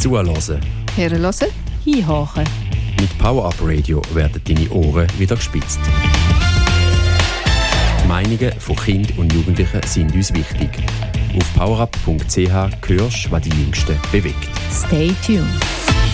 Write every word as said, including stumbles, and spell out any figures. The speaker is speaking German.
Zuhören. Hören, hinhören. Mit Power Up Radio werden deine Ohren wieder gespitzt. Die Meinungen von Kindern und Jugendlichen sind uns wichtig. Auf powerup punkt c h hörst, was die Jüngsten bewegt. Stay tuned.